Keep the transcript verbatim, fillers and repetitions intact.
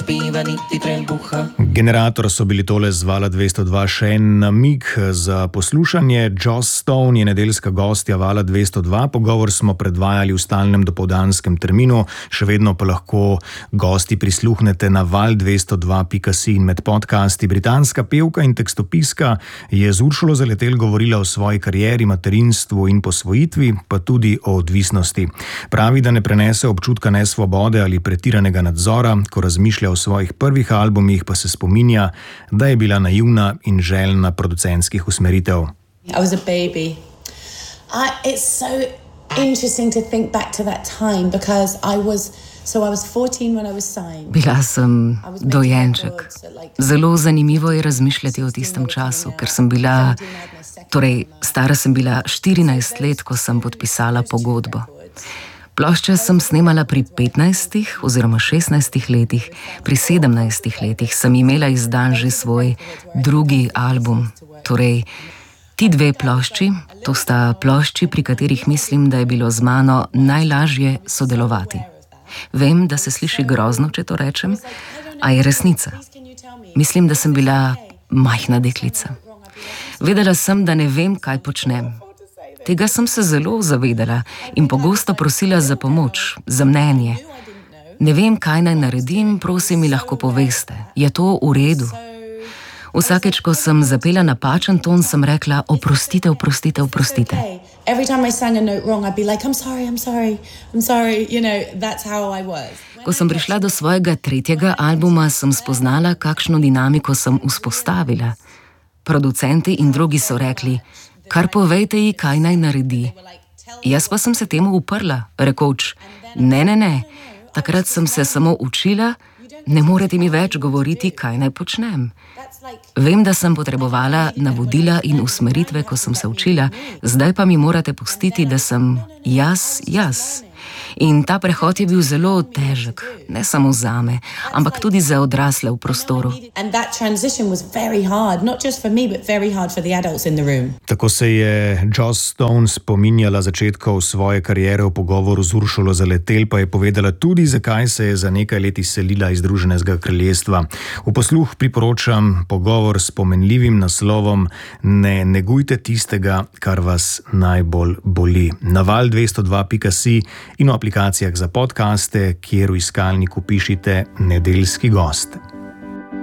spiva niti trebuha. Generator so bili tole z Vala dvesto dva, še en namig za poslušanje. Joss Stone je nedeljska gostja Vala dvesto dva. Pogovor smo predvajali v stalnem dopoldanskem terminu, še vedno pa lahko gosti prisluhnete na val dvesto dva pika si in med podcasti. Britanska pevka in tekstopiska je z Uršulo Zaletel govorila o svoji karieri, materinstvu in posvojitvi, pa tudi o odvisnosti. Pravi, da ne prenese občutka nesvobode ali pretiranega nadzora, ko razmišlja o svojih prvih albumih, pa se spominja, da je bila naivna in željna producentskih usmeritev. I was a baby. I, it's so interesting to think back to that time because I was so I was fourteen when I was signed. Bila sem dojenček. Zelo zanimivo je razmišljati o tistem času, ker sem bila, torej stara sem bila štirinajst let, ko sem podpisala pogodbo. Plošče sem snemala pri petnajstih oziroma šestnajstih letih, pri sedemnajstih letih sem imela izdan že svoj drugi album. Torej, ti dve plošči, to sta plošči, pri katerih mislim, da je bilo z mano najlažje sodelovati. Vem, da se sliši grozno, če to rečem, a je resnica. Mislim, da sem bila majhna deklica. Vedela sem, da ne vem, kaj počnem. Tega sem se zelo zavedala in pogosto prosila za pomoč, za mnenje. Ne vem, kaj naj naredim, prosim, mi lahko poveste. Je to v redu? Vsakeč, ko sem zapela napačen ton, sem rekla, oprostite, oprostite, oprostite. Ko sem prišla do svojega tretjega albuma, sem spoznala, kakšno dinamiko sem vzpostavila. Producenti in drugi so rekli, kar povejte ji, kaj naj naredi. Jaz pa sem se temu uprla, rekoč, ne, ne, ne, takrat sem se samo učila, ne morete mi več govoriti, kaj naj počnem. Vem, da sem potrebovala navodila in usmeritve, ko sem se učila, zdaj pa mi morate pustiti, da sem jaz, jaz. In ta prehod je bil zelo težek, ne samo zame, ampak tudi za odrasle v prostoru. Tako se je Joss Stone spominjala začetkov svoje kariere v pogovoru z Uršulo Zaletel, pa je povedala tudi, zakaj se je za nekaj let izselila iz Združenega kraljestva. V posluh priporočam pogovor s pomenljivim naslovom Ne negujte tistega, kar vas najbolj boli. Na val dvesto dva pika si in v aplikacijah za podcaste, kjer v iskalniku pišite Nedeljski gost.